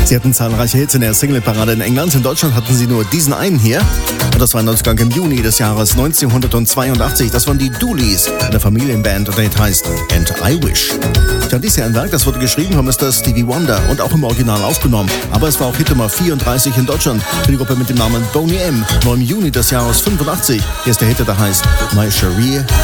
Sie hatten zahlreiche Hits in der Singleparade in England. In Deutschland hatten sie nur diesen einen hier. Und das war ein Ausgang im Juni des Jahres 1982. Das waren die Doolies, eine Familienband, und der Hit heißt And I Wish. Tja, dies hier ein Werk, das wurde geschrieben von Mr. Stevie Wonder und auch im Original aufgenommen. Aber es war auch Hit Nummer 34 in Deutschland für die Gruppe mit dem Namen Boney M. Nur im Juni des Jahres 85. Hier ist der Hit, der heißt My Cherie